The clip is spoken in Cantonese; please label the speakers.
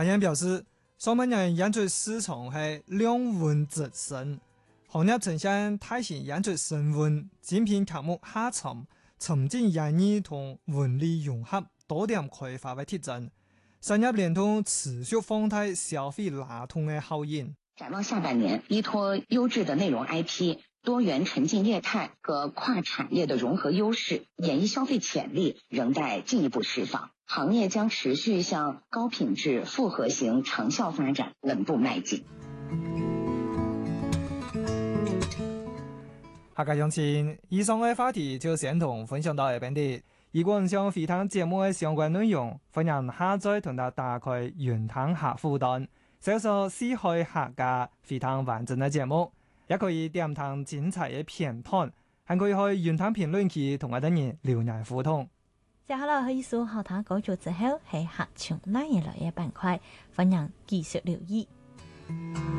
Speaker 1: 行業表示，上半年演出市場係兩穩直升，行業呈現大型演出升溫，精品劇目下沉，沉浸演繹同文理融合，多點開發嘅特徵。商業聯通持續放大消費拉動嘅效應。
Speaker 2: 展望下半年，依託優質的內容 IP、多元沉浸業態和跨產業的融合優勢，演藝消費潛力仍待進一步釋放。行業將持續向高品質複合型長效發展穩步邁進。
Speaker 1: 下個星期以上嘅話題就先同分享到呢邊啲。如果想回聽節目嘅相關內容，歡迎下載同打開雲聽客戶端，搜索四海客家回聽完整嘅節目，也可以點聽精彩嘅片段，還可以去雲聽評論區同我哋人留言互動。
Speaker 3: 接下來去數後台講咗之後，係客場哪嘢來嘅板塊，歡迎繼續留意。